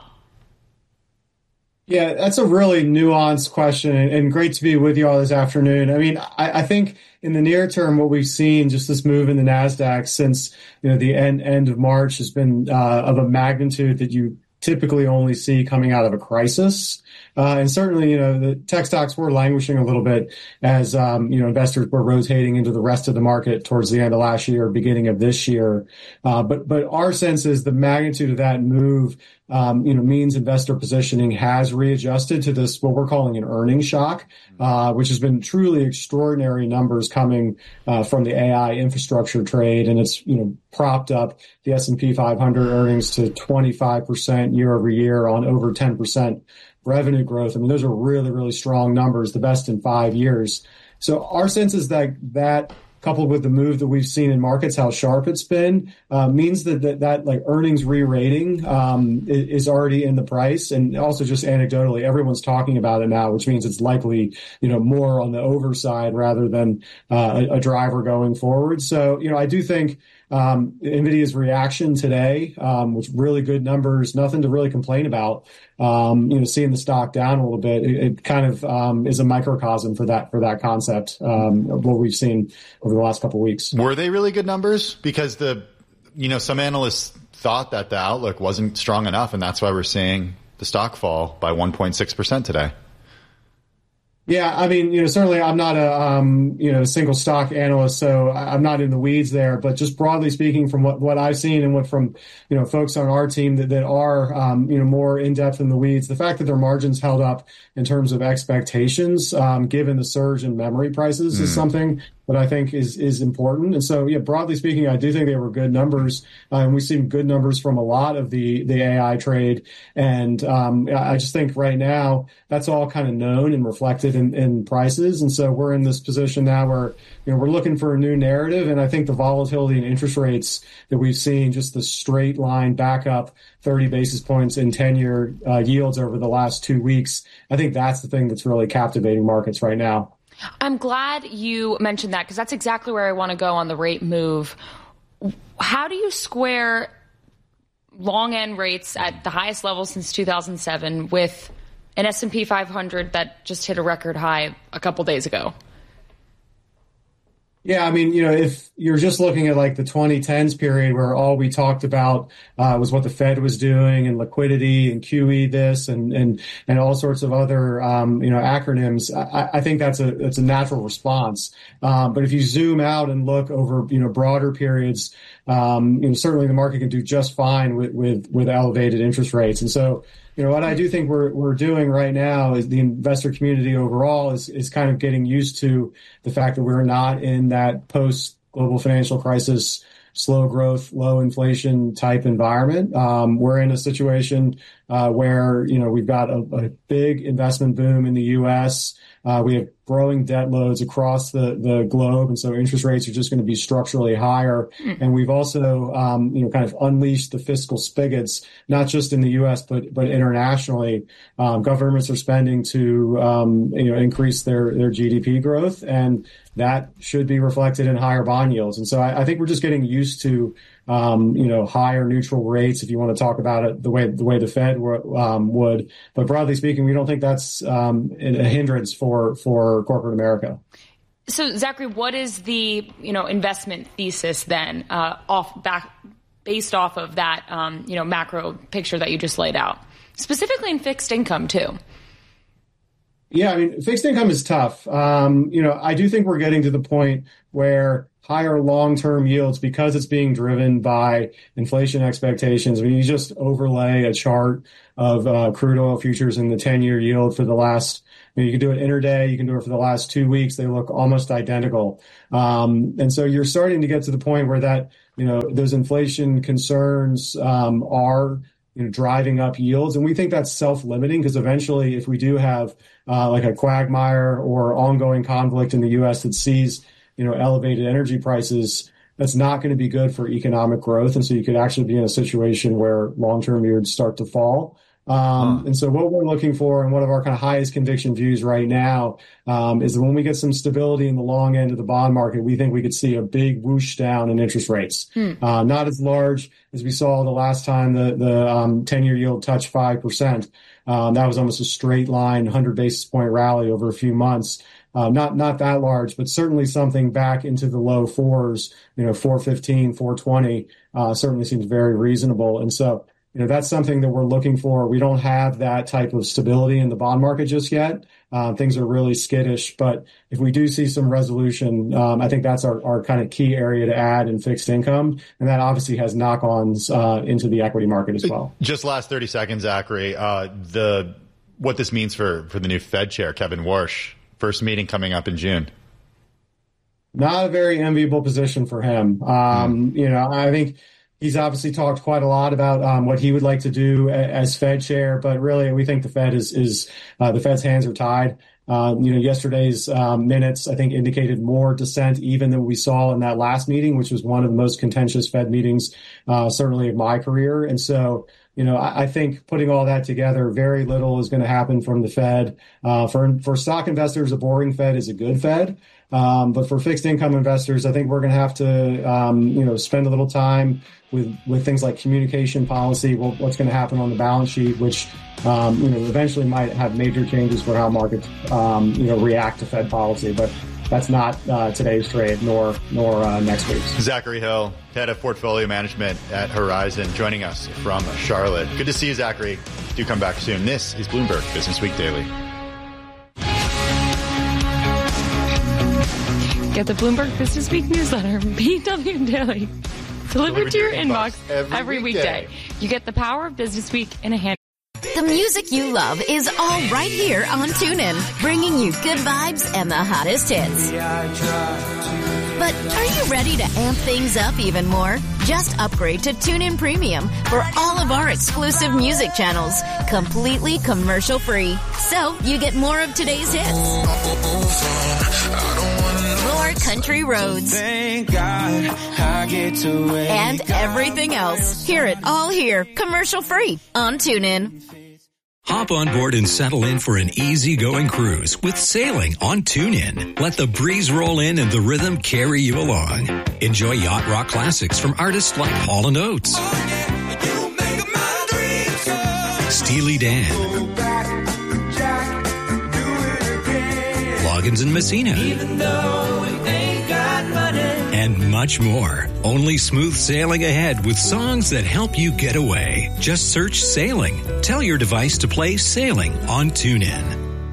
Yeah, that's a really nuanced question and great to be with you all this afternoon. I mean, I think in the near term, what we've seen, just this move in the NASDAQ since, the end of March has been of a magnitude that you typically only see coming out of a crisis. And certainly, the tech stocks were languishing a little bit as, investors were rotating into the rest of the market towards the end of last year, beginning of this year. But our sense is the magnitude of that move, means investor positioning has readjusted to this, what we're calling an earnings shock, which has been truly extraordinary numbers coming, from the AI infrastructure trade. And it's, propped up the S&P 500 earnings to 25% year over year on over 10% revenue growth. I mean, those are really, really strong numbers, the best in 5 years. So our sense is that coupled with the move that we've seen in markets, how sharp it's been, means that like earnings re-rating is already in the price. And also just anecdotally, everyone's talking about it now, which means it's likely, more on the overside rather than a driver going forward. So, I do think NVIDIA's reaction today, with really good numbers, nothing to really complain about. Seeing the stock down a little bit, it kind of is a microcosm for that concept of what we've seen over the last couple of weeks. Were they really good numbers? Because some analysts thought that the outlook wasn't strong enough, and that's why we're seeing the stock fall by 1.6% today. Yeah, I mean, certainly I'm not a single stock analyst, so I'm not in the weeds there. But just broadly speaking, from what I've seen and what from folks on our team that are more in depth in the weeds, the fact that their margins held up in terms of expectations, given the surge in memory prices, is something that I think is important. And so, broadly speaking, I do think they were good numbers, and we've seen good numbers from a lot of the AI trade. And I just think right now that's all kind of known and reflected in prices. And so we're in this position now where we're looking for a new narrative. And I think the volatility in interest rates that we've seen, just the straight line back up 30 basis points in 10-year yields over the last 2 weeks, I think that's the thing that's really captivating markets right now. I'm glad you mentioned that because that's exactly where I want to go on the rate move. How do you square long end rates at the highest level since 2007 with an S&P 500 that just hit a record high a couple days ago? Yeah, I mean, if you're just looking at like the 2010s period where all we talked about was what the Fed was doing and liquidity and QE this and all sorts of other acronyms, I think that's a natural response. But if you zoom out and look over broader periods, certainly the market can do just fine with elevated interest rates. And so what I do think we're doing right now is the investor community overall is kind of getting used to the fact that we're not in that post global financial crisis, slow growth, low inflation type environment. We're in a situation where we've got a big investment boom in the U.S. We have growing debt loads across the globe. And so interest rates are just going to be structurally higher. And we've also, kind of unleashed the fiscal spigots, not just in the U.S., but internationally. Governments are spending to, increase their GDP growth, and that should be reflected in higher bond yields. And so I think we're just getting used to, higher neutral rates, if you want to talk about it the way the Fed would. But broadly speaking, we don't think that's a hindrance for corporate America. So, Zachary, what is the investment thesis then based off of that macro picture that you just laid out, specifically in fixed income too? Yeah, I mean, fixed income is tough. I do think we're getting to the point where higher long-term yields, because it's being driven by inflation expectations. I mean, you just overlay a chart of crude oil futures in the 10-year yield for the last, you can do it intraday, you can do it for the last 2 weeks. They look almost identical. And so you're starting to get to the point where that, those inflation concerns are driving up yields. And we think that's self-limiting, because eventually if we do have like a quagmire or ongoing conflict in the U.S. that sees elevated energy prices, that's not going to be good for economic growth. And so you could actually be in a situation where long-term yields start to fall. And so what we're looking for, and one of our kind of highest conviction views right now, is that when we get some stability in the long end of the bond market, we think we could see a big whoosh down in interest rates. Not as large as we saw the last time the 10-year yield touched 5%. That was almost a straight line, 100 basis point rally over a few months. Not that large, but certainly something back into the low fours, 415, 420, certainly seems very reasonable. And so, that's something that we're looking for. We don't have that type of stability in the bond market just yet. Things are really skittish, but if we do see some resolution, I think that's our kind of key area to add in fixed income. And that obviously has knock-ons into the equity market as well. Just last 30 seconds, Zachary, what this means for the new Fed chair, Kevin Warsh. First meeting coming up in June. Not a very enviable position for him. I think he's obviously talked quite a lot about what he would like to do as Fed chair, but really we think the Fed is the Fed's hands are tied. Yesterday's minutes, I think, indicated more dissent even than we saw in that last meeting, which was one of the most contentious Fed meetings, certainly of my career. And so, I think putting all that together, very little is going to happen from the Fed. For stock investors, a boring Fed is a good Fed. But for fixed income investors, I think we're going to have to, spend a little time with things like communication policy, what's going to happen on the balance sheet, which, eventually might have major changes for how markets, react to Fed policy. But that's not today's trade, nor next week's. Zachary Hill, head of portfolio management at Horizon, joining us from Charlotte. Good to see you, Zachary. Do come back soon. This is Bloomberg Business Week Daily. Get the Bloomberg Business Week newsletter, BW Daily, delivered to your inbox every weekday. You get the power of Business Week in a hand. The music you love is all right here on TuneIn, bringing you good vibes and the hottest hits. But are you ready to amp things up even more? Just upgrade to TuneIn Premium for all of our exclusive music channels, completely commercial-free. So you get more of today's hits, more country roads, and everything else. Hear it all here, commercial-free on TuneIn. Hop on board and settle in for an easy-going cruise with sailing on TuneIn. Let the breeze roll in and the rhythm carry you along. Enjoy yacht rock classics from artists like Hall & Oates, Steely Dan, Loggins and Messina, and much more. Only smooth sailing ahead with songs that help you get away. Just search Sailing. Tell your device to play Sailing on TuneIn.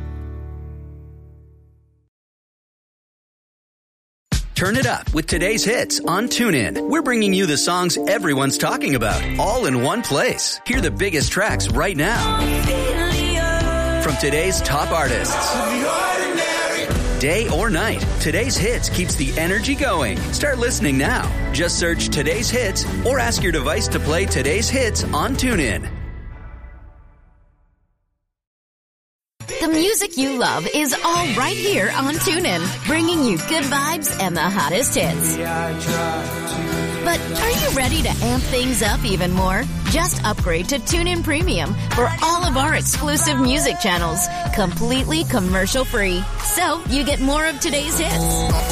Turn it up with today's hits on TuneIn. We're bringing you the songs everyone's talking about, all in one place. Hear the biggest tracks right now from today's top artists. Day or night, today's hits keeps the energy going. Start listening now. Just search today's hits or ask your device to play today's hits on TuneIn. The music you love is all right here on TuneIn, bringing you good vibes and the hottest hits. But are you ready to amp things up even more? Just upgrade to TuneIn Premium for all of our exclusive music channels, completely commercial-free. So you get more of today's hits,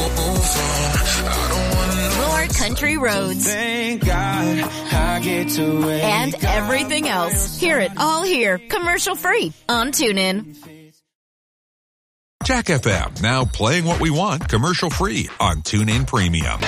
more country roads, Thank God I get to wake and everything else. Hear it all here, commercial-free on TuneIn. Jack FM, now playing what we want commercial-free on TuneIn Premium.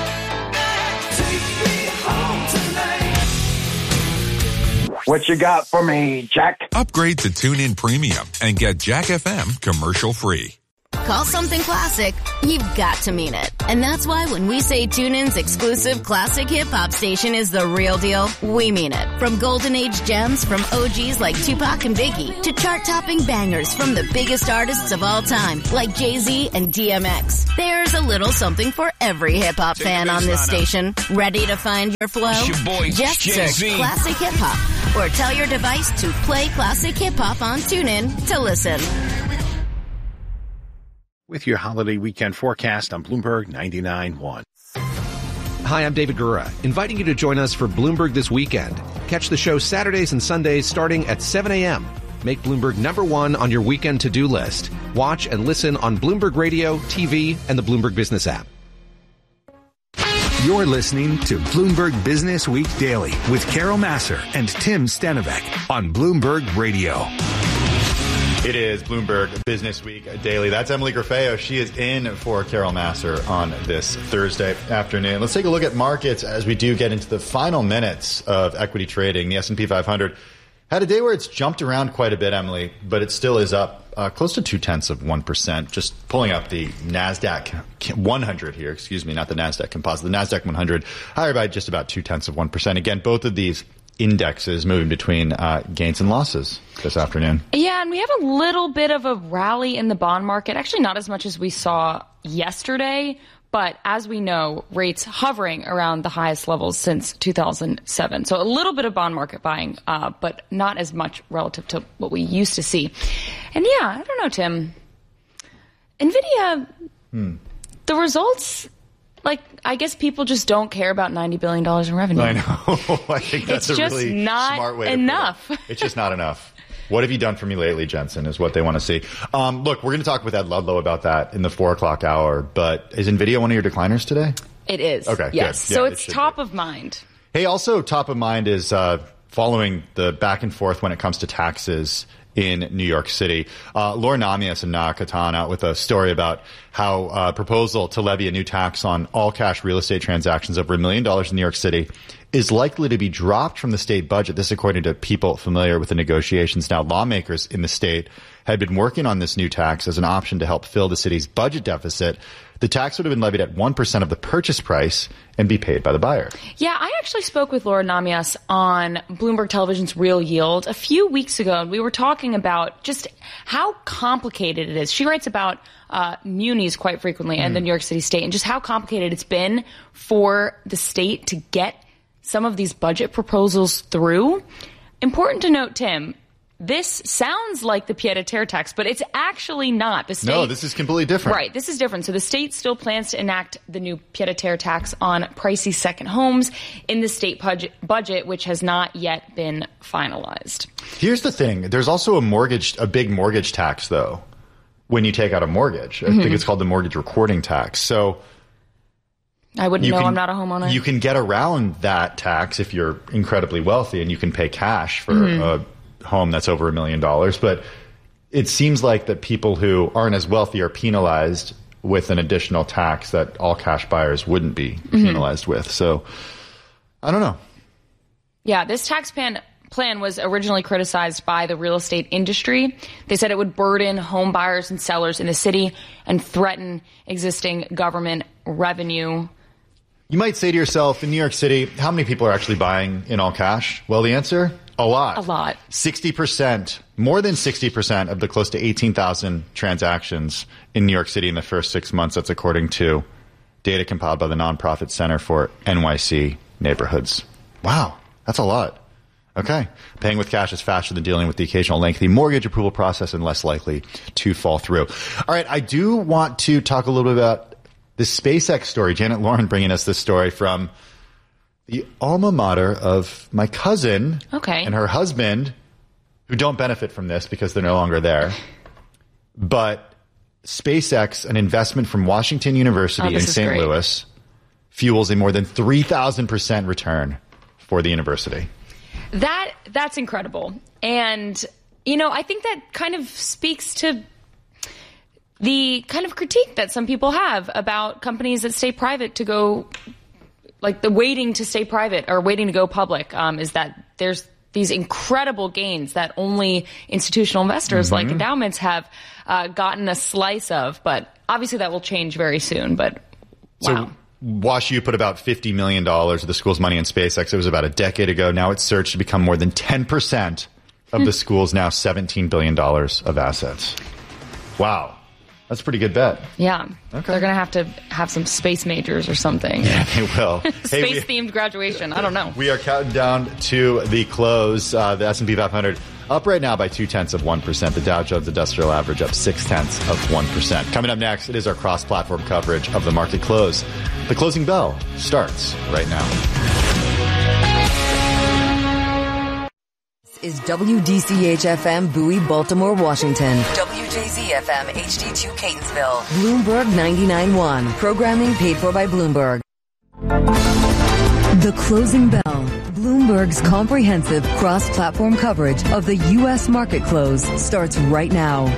What you got for me, Jack? Upgrade to TuneIn Premium and get Jack FM commercial-free. Call something classic, you've got to mean it. And that's why when we say TuneIn's exclusive classic hip-hop station is the real deal, we mean it. From golden age gems from OGs like Tupac and Biggie to chart-topping bangers from the biggest artists of all time like Jay-Z and DMX. There's a little something for every hip-hop fan on this station. Ready to find your flow? It's your boy, Just Jay-Z. search Classic Hip-Hop or tell your device to play Classic Hip-Hop on TuneIn to listen. With your holiday weekend forecast on Bloomberg 99.1. Hi, I'm David Gura, inviting you to join us for Bloomberg This Weekend. Catch the show Saturdays and Sundays starting at 7 a.m. Make Bloomberg #1 on your weekend to-do list. Watch and listen on Bloomberg Radio, TV, and the Bloomberg Business app. You're listening to Bloomberg Business Week Daily with Carol Massar and Tim Stenovec on Bloomberg Radio. It is Bloomberg Business Week Daily. That's Emily Grafeo. She is in for Carol Massar on this Thursday afternoon. Let's take a look at markets as we do get into the final minutes of equity trading. The S&P 500 had a day where it's jumped around quite a bit, Emily, but it still is up close to 0.2%. Just pulling up the NASDAQ 100 here, not the NASDAQ composite. The NASDAQ 100 higher by just about 0.2%. Again, both of these indexes moving between gains and losses this afternoon. Yeah, and we have a little bit of a rally in the bond market. Actually, not as much as we saw yesterday, but as we know, rates hovering around the highest levels since 2007. So a little bit of bond market buying, but not as much relative to what we used to see. And yeah, I don't know, Tim. NVIDIA, the results... I guess people just don't care about $90 billion in revenue. I know. I think that's it's a really smart way to enough. put it. It's just not enough. What have you done for me lately, Jensen, is what they want to see. Look, we're going to talk with Ed Ludlow about that in the 4 o'clock hour, but is NVIDIA one of your decliners today? It is. Okay, yes. Good. So yeah, it's top of mind. Hey, also top of mind is following the back and forth when it comes to taxes in New York City. Laura Namias and Nakatan out with a story about how a proposal to levy a new tax on all cash real estate transactions over $1 million in New York City is likely to be dropped from the state budget. This according to people familiar with the negotiations. Now, lawmakers in the state had been working on this new tax as an option to help fill the city's budget deficit. The tax would have been levied at 1% of the purchase price and be paid by the buyer. Yeah, I actually spoke with Laura Namias on Bloomberg Television's Real Yield a few weeks ago, and we were talking about just how complicated it is. She writes about munis quite frequently and the New York City state, and just how complicated it's been for the state to get some of these budget proposals through. Important to note, Tim, this sounds like the pied-à-terre tax, but it's actually not. The state, no, this is completely different. Right, this is different. So the state still plans to enact the new pied-à-terre tax on pricey second homes in the state budget, which has not yet been finalized. Here's the thing. There's also a big mortgage tax, though, when you take out a mortgage. I think it's called the mortgage recording tax. So I wouldn't know. I'm not a homeowner. You can get around that tax if you're incredibly wealthy and you can pay cash for a home that's over $1 million. But it seems like that people who aren't as wealthy are penalized with an additional tax that all cash buyers wouldn't be penalized with. So I don't know. Yeah, this tax plan was originally criticized by the real estate industry. They said it would burden home buyers and sellers in the city and threaten existing government revenue. You might say to yourself, in New York City, how many people are actually buying in all cash? Well, the answer, a lot. A lot. 60%, more than 60% of the close to 18,000 transactions in New York City in the first 6 months. That's according to data compiled by the nonprofit Center for NYC Neighborhoods. Wow, that's a lot. Okay. Paying with cash is faster than dealing with the occasional lengthy mortgage approval process and less likely to fall through. All right. I do want to talk a little bit about the SpaceX story. Janet Lauren bringing us this story from the alma mater of my cousin and her husband, who don't benefit from this because they're no longer there. But SpaceX, an investment from Washington University in St. Louis, fuels a more than 3,000% return for the university. That's incredible. And, I think that kind of speaks to the kind of critique that some people have about companies that stay private to go, like the waiting to stay private or waiting to go public, is that there's these incredible gains that only institutional investors like endowments have gotten a slice of. But obviously that will change very soon. But wow. So WashU put about $50 million of the school's money in SpaceX. It was about a decade ago. Now it's surged to become more than 10% of the school's now $17 billion of assets. Wow. That's a pretty good bet. Yeah. Okay. They're going to have some space majors or something. Yeah, they will. Space-themed graduation. I don't know. We are counting down to the close. The S&P 500 up right now by 0.2%. The Dow Jones Industrial Average up 0.6%. Coming up next, it is our cross-platform coverage of the market close. The closing bell starts right now. Is WDCH-FM Bowie, Baltimore, Washington. WJZ-FM HD2 Catonsville. Bloomberg 99.1. Programming paid for by Bloomberg. The Closing Bell. Bloomberg's comprehensive cross-platform coverage of the U.S. market close starts right now.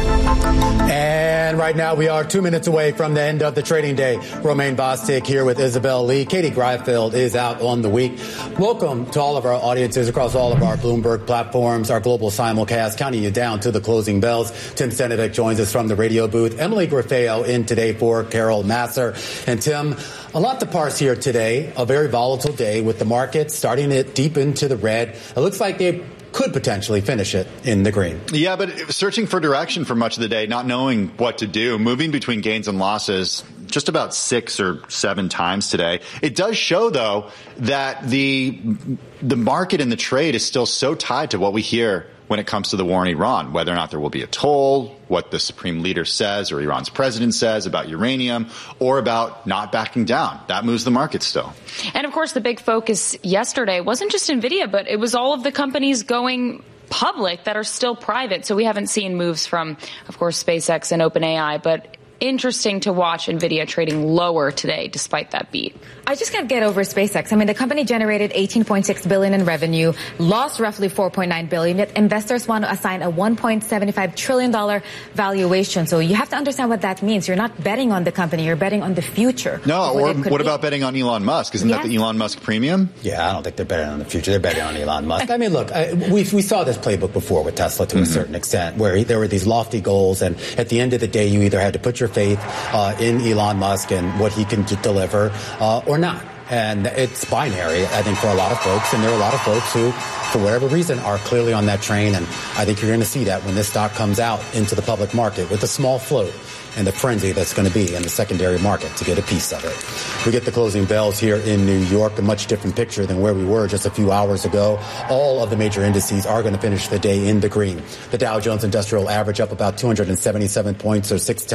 And right now we are 2 minutes away from the end of the trading day. Romaine Bostic here with Isabel Lee. Katie Greifeld is out on the week. Welcome to all of our audiences across all of our Bloomberg platforms, our global simulcast, counting you down to the closing bells. Tim Stenovic joins us from the radio booth. Emily Grafeo in today for Carol Massar. And Tim, a lot to parse here today. A very volatile day with the market starting it deep into the red. It looks like they could potentially finish it in the green. Yeah, but searching for direction for much of the day, not knowing what to do, moving between gains and losses just about 6 or 7 times today. It does show, though, that the market and the trade is still so tied to what we hear when it comes to the war in Iran, whether or not there will be a toll, what the supreme leader says or Iran's president says about uranium, or about not backing down. That moves the market still. And of course, the big focus yesterday wasn't just NVIDIA, but it was all of the companies going public that are still private. So we haven't seen moves from, of course, SpaceX and OpenAI, but interesting to watch NVIDIA trading lower today despite that beat. I just can't get over SpaceX. I mean, the company generated $18.6 billion in revenue, lost roughly $4.9 billion, yet investors want to assign a $1.75 trillion valuation. So you have to understand what that means. You're not betting on the company, you're betting on the future. No, or what about betting on Elon Musk? Isn't that the Elon Musk premium? Yeah, I don't think they're betting on the future. They're betting on Elon Musk. I mean, look, we saw this playbook before with Tesla to a certain extent, where there were these lofty goals, and at the end of the day, you either had to put your faith in Elon Musk and what he can deliver or not. And it's binary, I think, for a lot of folks. And there are a lot of folks who, for whatever reason, are clearly on that train. And I think you're going to see that when this stock comes out into the public market with a small float and the frenzy that's going to be in the secondary market to get a piece of it. We get the closing bells here in New York, a much different picture than where we were just a few hours ago. All of the major indices are going to finish the day in the green. The Dow Jones Industrial Average up about 277 points, or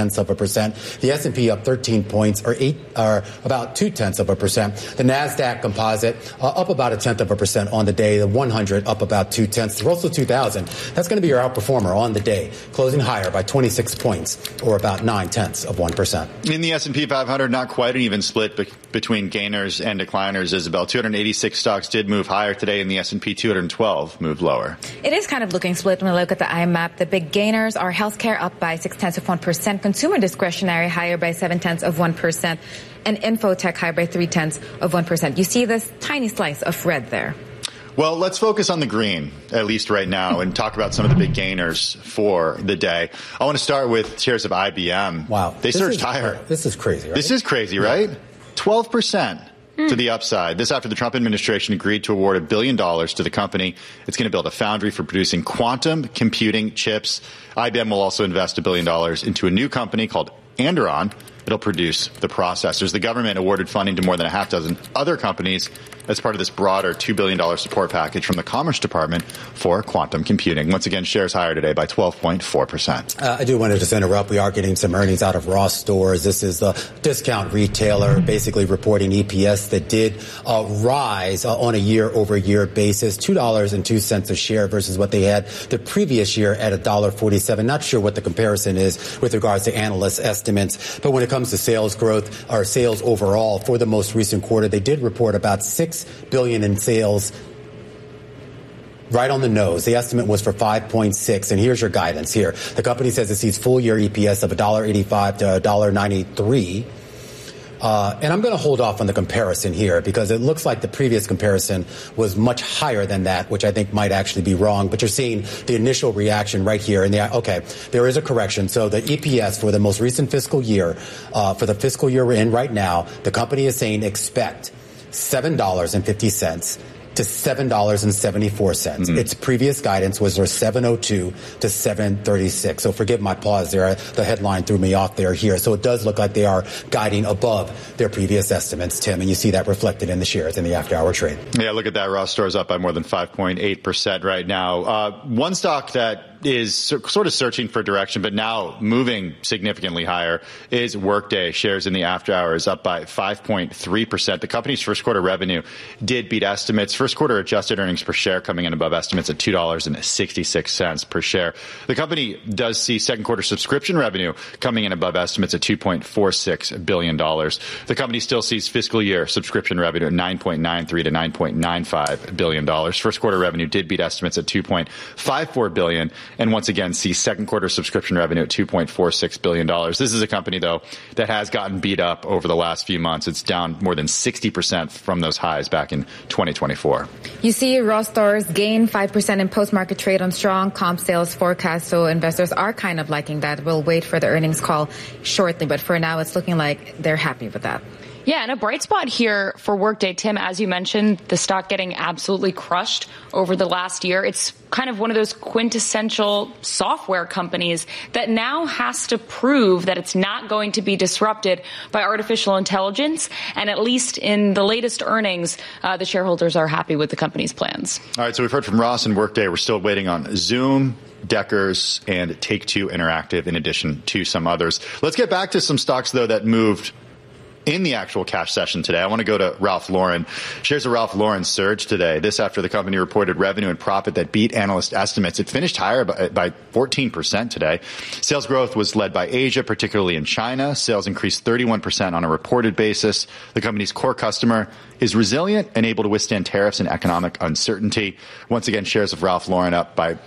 0.6%. The S&P up 13 points, or about 0.2%. The Nasdaq Composite up about 0.1% on the day. The 100 up about 0.2. The Russell 2000, that's going to be your outperformer on the day, closing higher by 26 points, or about 0.9%. In the S&P 500, not quite an even split between gainers and decliners, Isabel. 286 stocks did move higher today, and the S&P 212 moved lower. It is kind of looking split when we look at the IMAP. The big gainers are healthcare up by 0.6%, consumer discretionary higher by 0.7%, and infotech higher by 0.3%. You see this tiny slice of red there. Well, let's focus on the green, at least right now, and talk about some of the big gainers for the day. I want to start with shares of IBM. Wow. They surged higher. This is crazy, right? This is crazy, right? 12% to the upside. This after the Trump administration agreed to award $1 billion to the company. It's going to build a foundry for producing quantum computing chips. IBM will also invest $1 billion into a new company called Anduril. It'll produce the processors. The government awarded funding to more than a half dozen other companies as part of this broader $2 billion support package from the Commerce Department for quantum computing. Once again, shares higher today by 12.4%. I do want to just interrupt. We are getting some earnings out of Ross Stores. This is the discount retailer basically reporting EPS that did rise on a year-over-year basis, $2.02 a share versus what they had the previous year at $1.47. Not sure what the comparison is with regards to analyst estimates, but when it comes to sales growth or sales overall for the most recent quarter, they did report about $6 billion in sales. Right on the nose. The estimate was for 5.6, and here's your guidance here. The company says it sees full-year EPS of $1.85 to $1.93. And I'm going to hold off on the comparison here because it looks like the previous comparison was much higher than that, which I think might actually be wrong. But you're seeing the initial reaction right here. And okay, there is a correction. So the EPS for the most recent fiscal year, for the fiscal year we're in right now, the company is saying expect $7.50 to $7.74. Its previous guidance was $7.02 to $7.36. So forgive my pause there. The headline threw me off there here. So it does look like they are guiding above their previous estimates, Tim, and you see that reflected in the shares in the after-hour trade. Yeah, look at that. Ross Stores up by more than 5.8% right now. One stock that is sort of searching for direction, but now moving significantly higher is Workday. Shares in the after hours up by 5.3%. The company's first quarter revenue did beat estimates. First quarter adjusted earnings per share coming in above estimates at $2.66 per share. The company does see second quarter subscription revenue coming in above estimates at $2.46 billion. The company still sees fiscal year subscription revenue at $9.93 to $9.95 billion. First quarter revenue did beat estimates at $2.54 billion. And once again, see second quarter subscription revenue at $2.46 billion. This is a company, though, that has gotten beat up over the last few months. It's down more than 60% from those highs back in 2024. You see Ross Stores gain 5% in post-market trade on strong comp sales forecast. So investors are kind of liking that. We'll wait for the earnings call shortly. But for now, it's looking like they're happy with that. Yeah, and a bright spot here for Workday, Tim, as you mentioned, the stock getting absolutely crushed over the last year. It's kind of one of those quintessential software companies that now has to prove that it's not going to be disrupted by artificial intelligence. And at least in the latest earnings, the shareholders are happy with the company's plans. All right, so we've heard from Ross and Workday. We're still waiting on Zoom, Deckers, and Take-Two Interactive, in addition to some others. Let's get back to some stocks, though, that moved in the actual cash session today. I want to go to Ralph Lauren. Shares of Ralph Lauren surged today. This after the company reported revenue and profit that beat analyst estimates. It finished higher by 14% today. Sales growth was led by Asia, particularly in China. Sales increased 31% on a reported basis. The company's core customer is resilient and able to withstand tariffs and economic uncertainty. Once again, shares of Ralph Lauren up by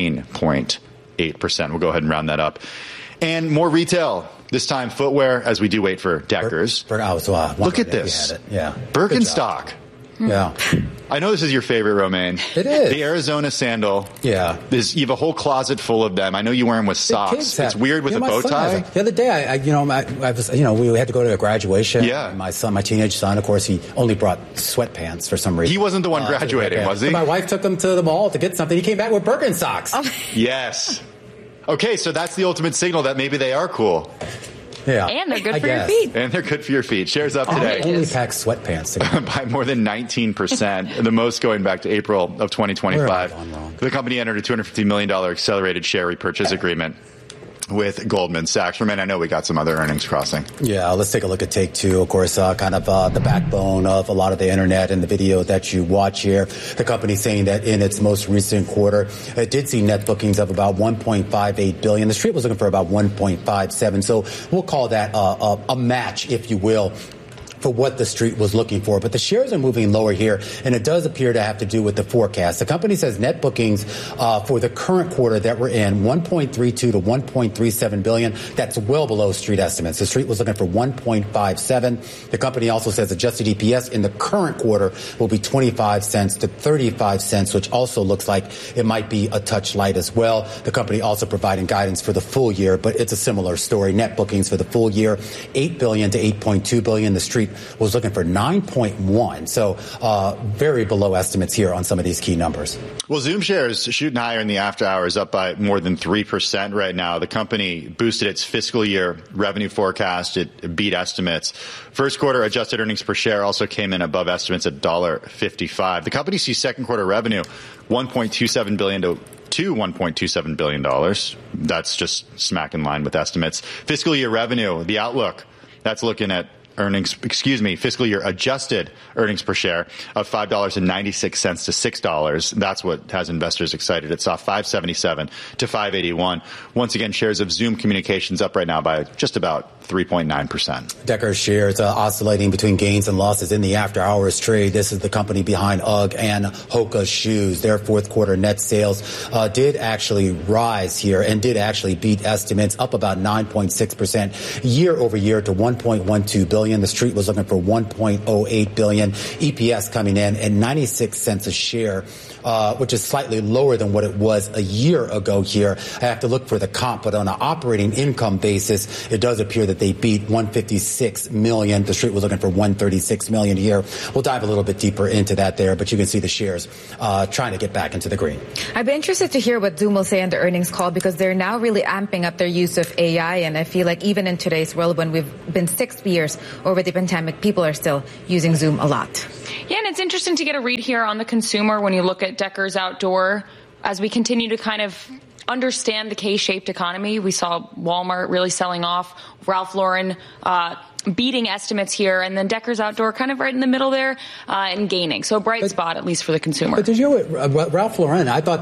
13.8%. We'll go ahead and round that up. And more retail. This time footwear, as we do wait for Deckers. Look at this. Yeah. Birkenstock. Yeah. I know this is your favorite, Romaine. It is. The Arizona sandal. Yeah. You have a whole closet full of them. I know you wear them with socks. It's weird with a bow tie. The other day, I was, we had to go to a graduation. Yeah. My teenage son, of course, he only brought sweatpants for some reason. He wasn't the one graduating, was he? So my wife took him to the mall to get something. He came back with Birkenstocks. Oh. Yes. Okay, so that's the ultimate signal that maybe they are cool. Yeah. And they're good for your feet. And they're good for your feet. Shares up today. Only pack sweatpants. By more than 19%, the most going back to April of 2025. The company entered a $250 million accelerated share repurchase agreement with Goldman Sachs. Romaine, I know we got some other earnings crossing. Yeah, let's take a look at Take-Two. Of course, kind of the backbone of a lot of the internet and the video that you watch here. The company saying that in its most recent quarter, it did see net bookings of about $1.58 billion. The street was looking for about $1.57. So we'll call that a match, if you will, for what the street was looking for. But the shares are moving lower here, and it does appear to have to do with the forecast. The company says net bookings for the current quarter that we're in, $1.32 to $1.37 billion. That's well below street estimates. The street was looking for $1.57. The company also says adjusted EPS in the current quarter will be 25 cents to 35 cents, which also looks like it might be a touch light as well. The company also providing guidance for the full year, but it's a similar story. Net bookings for the full year, $8 billion to $8.2 billion. The street Street was looking for 9.1. So very below estimates here on some of these key numbers. Well, Zoom shares shooting higher in the after hours, up by more than 3% right now. The company boosted its fiscal year revenue forecast. It beat estimates. First quarter adjusted earnings per share also came in above estimates at $1.55. The company sees second quarter revenue $1.27 billion to $1.27 billion. That's just smack in line with estimates. Fiscal year revenue, the outlook, that's looking at fiscal year adjusted earnings per share of $5.96 to $6. That's what has investors excited. It saw $5.77 to $5.81. Once again, shares of Zoom Communications up right now by just about 3.9%. Decker shares oscillating between gains and losses in the after hours trade. This is the company behind UGG and Hoka shoes. Their fourth quarter net sales did actually rise here and did actually beat estimates, up about 9.6% year over year to $1.12 billion. The street was looking for $1.08 billion. EPS coming in at 96 cents a share, which is slightly lower than what it was a year ago here. I have to look for the comp, but on an operating income basis, it does appear that they beat $156 million. The street was looking for $136 million here. We'll dive a little bit deeper into that there, but you can see the shares trying to get back into the green. I'd be interested to hear what Zoom will say on the earnings call, because they're now really amping up their use of AI, and I feel like even in today's world, when we've been 6 years over the pandemic, people are still using Zoom a lot. Yeah, and it's interesting to get a read here on the consumer when you look at Deckers Outdoor. As we continue to kind of understand the K-shaped economy, we saw Walmart really selling off, Ralph Lauren beating estimates here, and then Deckers Outdoor kind of right in the middle there and gaining. So a bright spot, at least for the consumer. But did you know what, Ralph Lauren, I thought